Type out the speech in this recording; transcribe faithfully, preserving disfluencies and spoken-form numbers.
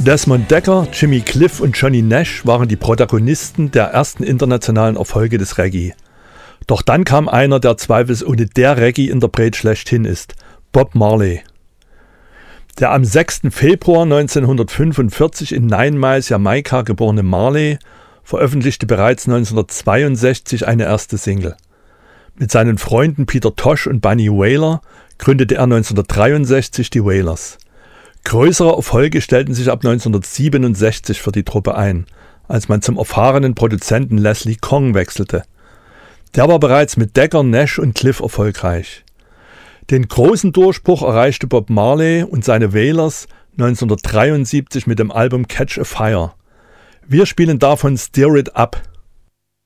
Desmond Dekker, Jimmy Cliff und Johnny Nash waren die Protagonisten der ersten internationalen Erfolge des Reggae. Doch dann kam einer, der zweifelsohne der Reggae-Interpret schlechthin ist, Bob Marley. Der am sechsten Februar neunzehnhundertfünfundvierzig in Nine Miles, Jamaika geborene Marley veröffentlichte bereits neunzehnhundertzweiundsechzig eine erste Single. Mit seinen Freunden Peter Tosh und Bunny Wailer gründete er neunzehnhundertdreiundsechzig die Wailers. Größere Erfolge stellten sich ab neunzehnhundertsiebenundsechzig für die Truppe ein, als man zum erfahrenen Produzenten Leslie Kong wechselte. Der war bereits mit Dekker, Nash und Cliff erfolgreich. Den großen Durchbruch erreichte Bob Marley und seine Wailers neunzehnhundertdreiundsiebzig mit dem Album Catch a Fire. Wir spielen davon Stir It Up.